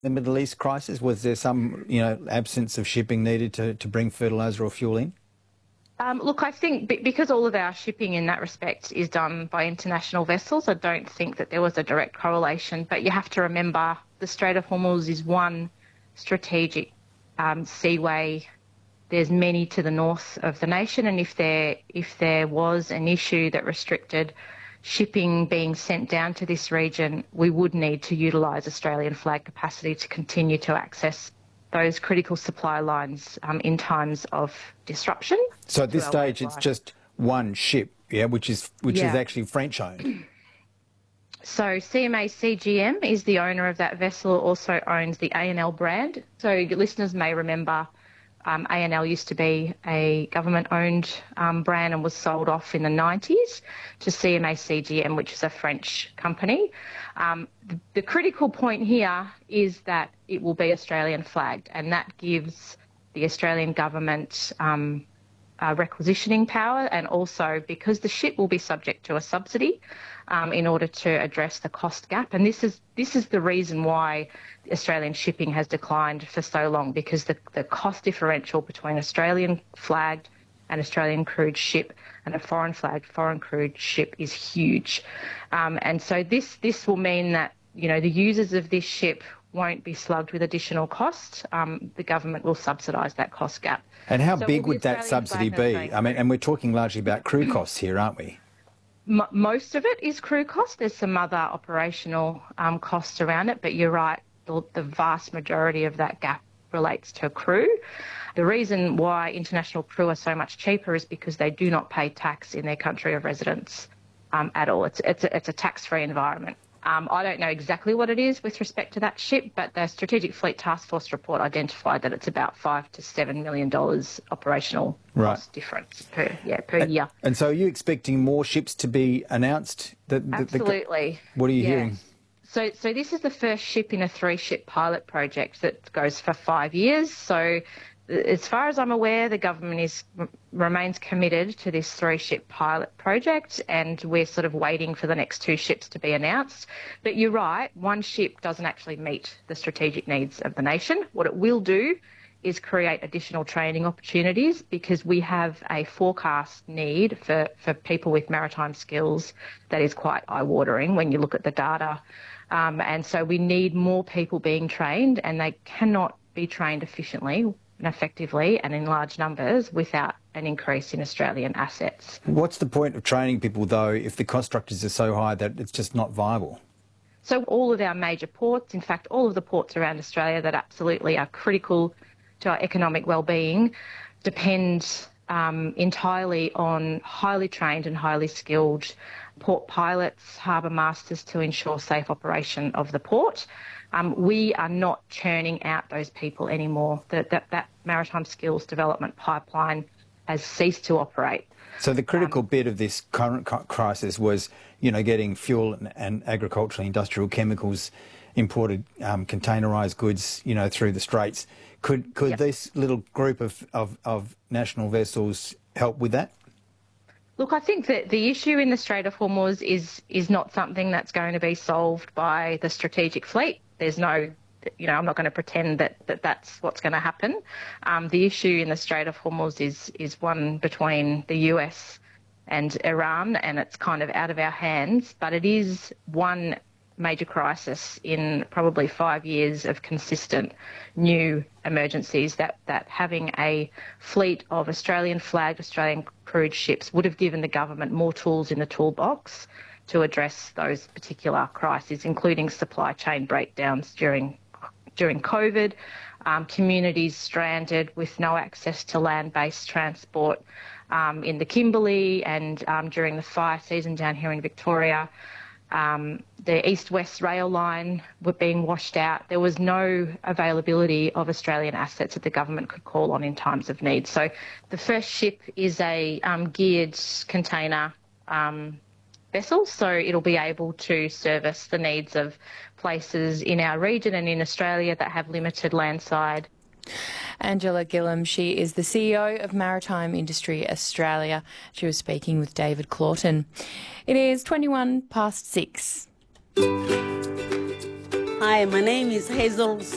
The Middle East crisis, was there some, absence of shipping needed to bring fertiliser or fuel in? Look, I think because all of our shipping in that respect is done by international vessels, I don't think that there was a direct correlation. But you have to remember the Strait of Hormuz is one strategic seaway. There's many to the north of the nation, and if there was an issue that restricted shipping being sent down to this region, we would need to utilise Australian flag capacity to continue to access those critical supply lines in times of disruption. So at this stage, it's just one ship, which is actually French-owned. So CMA CGM is the owner of that vessel, also owns the A&L brand. So listeners may remember A&L used to be a government-owned brand and was sold off in the 90s to CMA CGM, which is a French company. The critical point here is that it will be Australian flagged, and that gives the Australian government requisitioning power, and also because the ship will be subject to a subsidy in order to address the cost gap. And this is the reason why Australian shipping has declined for so long, because the cost differential between Australian flagged and Australian crewed ship and a foreign flagged, foreign crewed ship is huge. And so this will mean that, the users of this ship won't be slugged with additional costs. The government will subsidise that cost gap. And how big would that subsidy be? And we're talking largely about crew costs here, aren't we? Most of it is crew costs. There's some other operational costs around it, but you're right, the vast majority of that gap relates to crew. The reason why international crew are so much cheaper is because they do not pay tax in their country of residence at all. It's a tax-free environment. I don't know exactly what it is with respect to that ship, but the Strategic Fleet Task Force report identified that it's about $5 to $7 million operational cost difference per year. And so are you expecting more ships to be announced? Absolutely. What are you hearing? So this is the first ship in a 3-ship pilot project that goes for 5 years. So as far as I'm aware, the government remains committed to this 3-ship pilot project, and we're sort of waiting for the next 2 ships to be announced. But you're right, one ship doesn't actually meet the strategic needs of the nation. What it will do is create additional training opportunities, because we have a forecast need for people with maritime skills that is quite eye-watering when you look at the data. And so we need more people being trained, and they cannot be trained efficiently and effectively and in large numbers without an increase in Australian assets. What's the point of training people, though, if the cost structures are so high that it's just not viable? So all of our major ports, in fact, all of the ports around Australia that absolutely are critical to our economic well-being, depend entirely on highly trained and highly skilled port pilots, harbour masters to ensure safe operation of the port. We are not churning out those people anymore. That maritime skills development pipeline has ceased to operate. So the critical bit of this current crisis was, getting fuel and agricultural industrial chemicals imported, containerised goods, through the straits. Could this little group of national vessels help with that? Look, I think that the issue in the Strait of Hormuz is not something that's going to be solved by the strategic fleet. There's no, I'm not going to pretend that that's what's going to happen. The issue in the Strait of Hormuz is one between the US and Iran, and it's kind of out of our hands, but it is one major crisis in probably 5 years of consistent new emergencies that having a fleet of Australian flagged, Australian crewed ships would have given the government more tools in the toolbox to address those particular crises, including supply chain breakdowns during COVID, communities stranded with no access to land-based transport in the Kimberley, and during the fire season down here in Victoria, the east-west rail line were being washed out. There was no availability of Australian assets that the government could call on in times of need. So the first ship is a geared container vessel, so it'll be able to service the needs of places in our region and in Australia that have limited landside. Angela Gillam, she is the CEO of Maritime Industry Australia. She was speaking with David Claughton. It is 6:21. Hi, my name is Hazel